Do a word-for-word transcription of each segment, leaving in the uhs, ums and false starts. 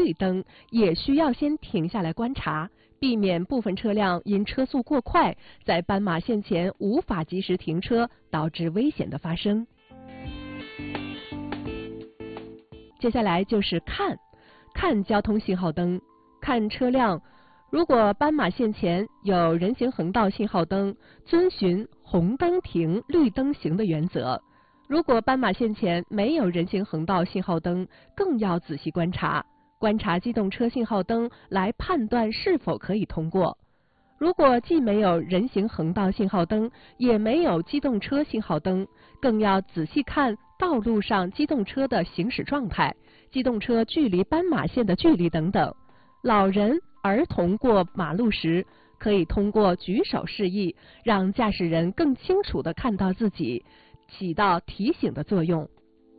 绿灯，也需要先停下来观察，避免部分车辆因车速过快，在斑马线前无法及时停车，导致危险的发生。接下来就是看，看交通信号灯，看车辆。如果斑马线前有人行横道信号灯，遵循红灯停、绿灯行的原则；如果斑马线前没有人行横道信号灯，更要仔细观察，观察机动车信号灯来判断是否可以通过。如果既没有人行横道信号灯，也没有机动车信号灯，更要仔细看道路上机动车的行驶状态、机动车距离斑马线的距离等等。老人、儿童过马路时，可以通过举手示意，让驾驶人更清楚地看到自己，起到提醒的作用。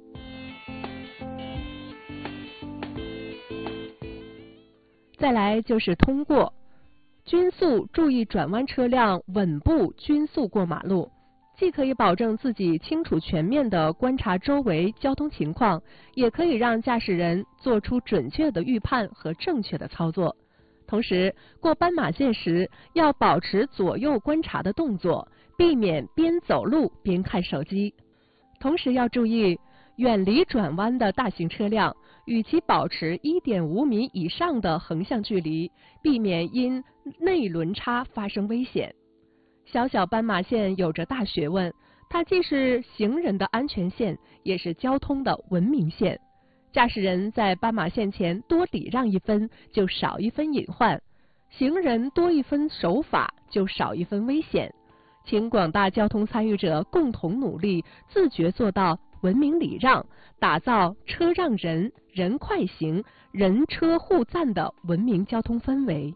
再来就是通过，均速注意转弯车辆稳步均速过马路，既可以保证自己清楚全面地观察周围交通情况，也可以让驾驶人做出准确的预判和正确的操作。同时，过斑马线时要保持左右观察的动作，避免边走路边看手机。同时要注意，远离转弯的大型车辆，与其保持 一点五米以上的横向距离，避免因内轮差发生危险。小小斑马线有着大学问，它既是行人的安全线，也是交通的文明线。驾驶人在斑马线前多礼让一分，就少一分隐患；行人多一分守法，就少一分危险。请广大交通参与者共同努力，自觉做到文明礼让，打造车让人、人快行、人车互赞的文明交通氛围。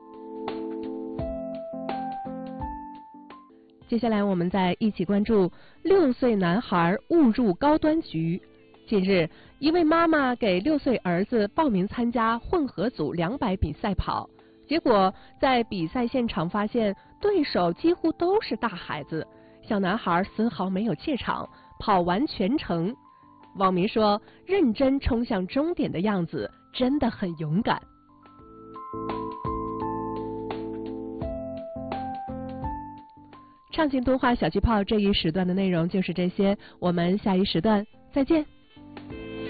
接下来我们再一起关注六岁男孩误入高端局。近日，一位妈妈给六岁儿子报名参加混合组两百米赛跑，结果在比赛现场发现对手几乎都是大孩子，小男孩丝毫没有怯场，跑完全程。网民说，认真冲向终点的样子真的很勇敢。畅行动画小气泡这一时段的内容就是这些，我们下一时段再见。